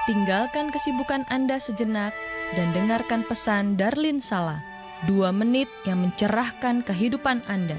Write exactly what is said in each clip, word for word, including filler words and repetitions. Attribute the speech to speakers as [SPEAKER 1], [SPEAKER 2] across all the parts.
[SPEAKER 1] Tinggalkan kesibukan Anda sejenak dan dengarkan pesan Darlin Sala, dua menit yang mencerahkan kehidupan Anda.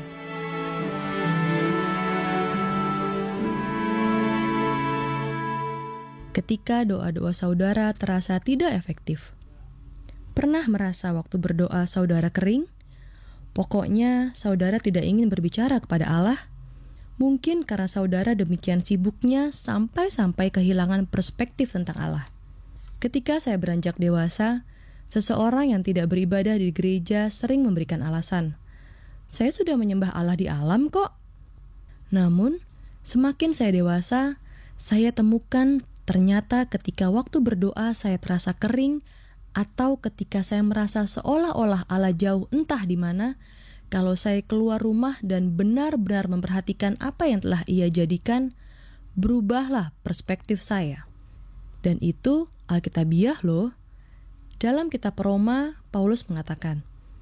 [SPEAKER 1] Ketika doa-doa saudara terasa tidak efektif. Pernah merasa waktu berdoa saudara kering? Pokoknya saudara tidak ingin berbicara kepada Allah? Mungkin karena saudara demikian sibuknya sampai-sampai kehilangan perspektif tentang Allah. Ketika saya beranjak dewasa, seseorang yang tidak beribadah di gereja sering memberikan alasan. Saya sudah menyembah Allah di alam kok. Namun, semakin saya dewasa, saya temukan ternyata ketika waktu berdoa saya terasa kering, atau ketika saya merasa seolah-olah Allah jauh entah di mana, kalau saya keluar rumah dan benar-benar memperhatikan apa yang telah Ia jadikan, berubahlah perspektif saya. Dan itu Alkitabiah loh. Dalam kitab Roma, Paulus mengatakan,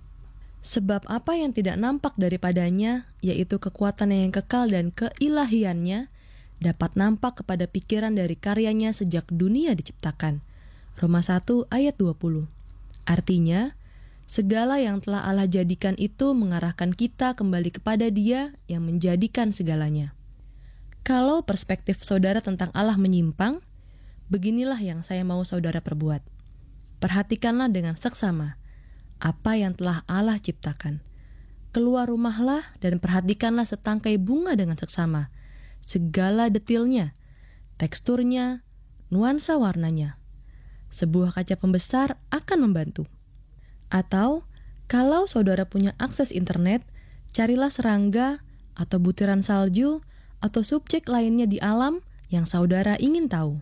[SPEAKER 1] sebab apa yang tidak nampak daripadanya, yaitu kekuatan yang kekal dan keilahiannya, dapat nampak kepada pikiran dari karyanya sejak dunia diciptakan. Roma satu ayat dua puluh. Artinya, segala yang telah Allah jadikan itu mengarahkan kita kembali kepada Dia yang menjadikan segalanya. Kalau perspektif saudara tentang Allah menyimpang, beginilah yang saya mau saudara perbuat. Perhatikanlah dengan seksama apa yang telah Allah ciptakan. Keluar rumahlah dan perhatikanlah setangkai bunga dengan seksama. Segala detilnya, teksturnya, nuansa warnanya. Sebuah kaca pembesar akan membantu. Atau, kalau saudara punya akses internet, carilah serangga atau butiran salju atau subjek lainnya di alam yang saudara ingin tahu.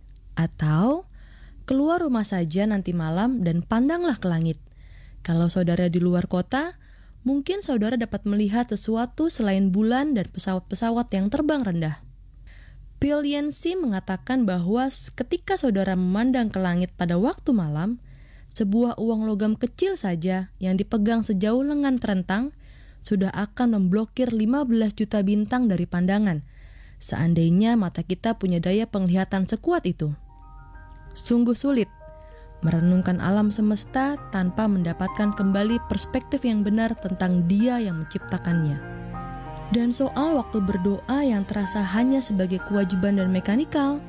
[SPEAKER 1] Atau, keluar rumah saja nanti malam dan pandanglah ke langit. Kalau saudara di luar kota, mungkin saudara dapat melihat sesuatu selain bulan dan pesawat-pesawat yang terbang rendah. Bill Yancey mengatakan bahwa ketika saudara memandang ke langit pada waktu malam, sebuah uang logam kecil saja yang dipegang sejauh lengan terentang sudah akan memblokir lima belas juta bintang dari pandangan, seandainya mata kita punya daya penglihatan sekuat itu. Sungguh sulit merenungkan alam semesta tanpa mendapatkan kembali perspektif yang benar tentang Dia yang menciptakannya. Dan soal waktu berdoa yang terasa hanya sebagai kewajiban dan mekanikal,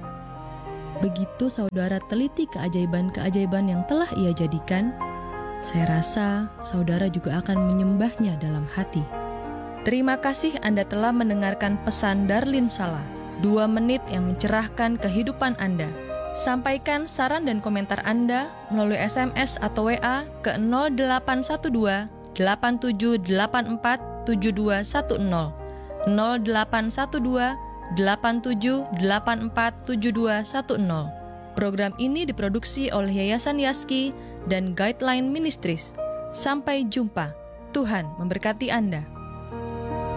[SPEAKER 1] begitu saudara teliti keajaiban-keajaiban yang telah Ia jadikan, saya rasa saudara juga akan menyembahnya dalam hati. Terima kasih Anda telah mendengarkan pesan Darlin Sala, dua menit yang mencerahkan kehidupan Anda. Sampaikan saran dan komentar Anda melalui S M S atau W A ke nol delapan satu dua delapan tujuh delapan empat tujuh dua satu nol nol delapan satu dua delapan tujuh delapan empat tujuh dua satu nol. Program ini diproduksi oleh Yayasan Yaski dan Guideline Ministries. Sampai jumpa. Tuhan memberkati Anda.